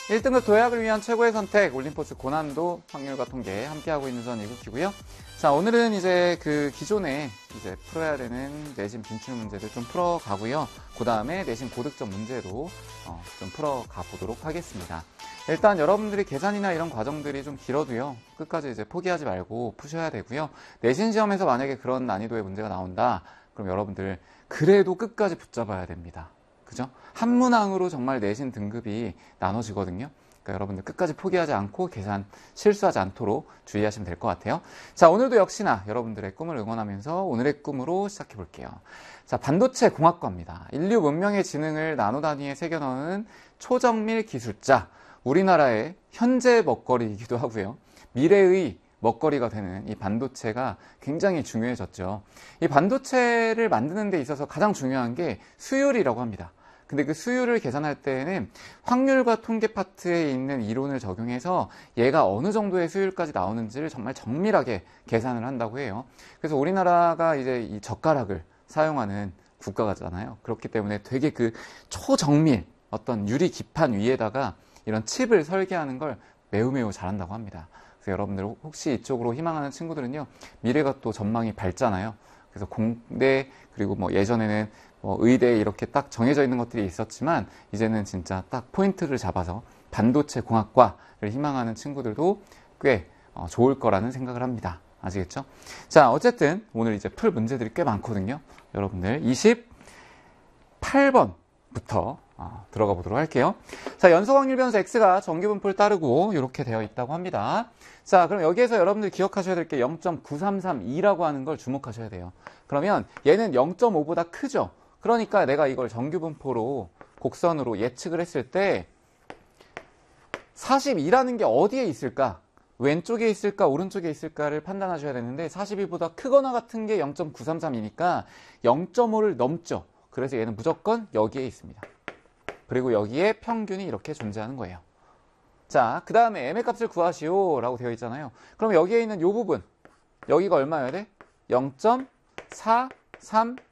1등급 도약을 위한 최고의 선택, 올림포스 고난도 확률과 통계 함께하고 있는 전 이국희고요. 자, 오늘은 이제 그 기존에 이제 풀어야 되는 내신 빈출 문제들 좀 풀어가고요. 그 다음에 내신 고득점 문제도 좀 풀어가 보도록 하겠습니다. 일단 여러분들이 계산이나 이런 과정들이 좀 길어도요. 끝까지 이제 포기하지 말고 푸셔야 되고요. 내신 시험에서 만약에 그런 난이도의 문제가 나온다. 그럼 여러분들 그래도 끝까지 붙잡아야 됩니다. 그죠? 한 문항으로 정말 내신 등급이 나눠지거든요. 그러니까 여러분들 끝까지 포기하지 않고 계산 실수하지 않도록 주의하시면 될 것 같아요. 자, 오늘도 역시나 여러분들의 꿈을 응원하면서 오늘의 꿈으로 시작해 볼게요. 자, 반도체 공학과입니다. 인류 문명의 지능을 나노 단위에 새겨 넣은 초정밀 기술자. 우리나라의 현재 먹거리이기도 하고요. 미래의 먹거리가 되는 이 반도체가 굉장히 중요해졌죠. 이 반도체를 만드는 데 있어서 가장 중요한 게 수율이라고 합니다. 근데 그 수율을 계산할 때에는 확률과 통계 파트에 있는 이론을 적용해서 얘가 어느 정도의 수율까지 나오는지를 정말 정밀하게 계산을 한다고 해요. 그래서 우리나라가 이제 이 젓가락을 사용하는 국가잖아요. 그렇기 때문에 되게 그 초정밀 어떤 유리 기판 위에다가 이런 칩을 설계하는 걸 매우 잘한다고 합니다. 그래서 여러분들 혹시 이쪽으로 희망하는 친구들은요, 미래가 또 전망이 밝잖아요. 그래서 공대 그리고 뭐 예전에는 의대 이렇게 딱 정해져 있는 것들이 있었지만 이제는 진짜 딱 포인트를 잡아서 반도체 공학과를 희망하는 친구들도 꽤 좋을 거라는 생각을 합니다. 아시겠죠? 자, 어쨌든 오늘 이제 풀 문제들이 꽤 많거든요. 여러분들 28번부터 들어가 보도록 할게요. 자, 연속 확률 변수 x가 정규분포를 따르고 이렇게 되어 있다고 합니다. 자, 그럼 여기에서 여러분들 기억하셔야 될 게 0.9332라고 하는 걸 주목하셔야 돼요. 그러면 얘는 0.5보다 크죠? 그러니까 내가 이걸 정규분포로 곡선으로 예측을 했을 때 42라는 게 어디에 있을까? 왼쪽에 있을까? 오른쪽에 있을까를 판단하셔야 되는데 42보다 크거나 같은 게 0.933이니까 0.5를 넘죠. 그래서 얘는 무조건 여기에 있습니다. 그리고 여기에 평균이 이렇게 존재하는 거예요. 자, 그 다음에 m의 값을 구하시오 라고 되어 있잖아요. 그럼 여기에 있는 이 부분, 여기가 얼마여야 돼? 0.432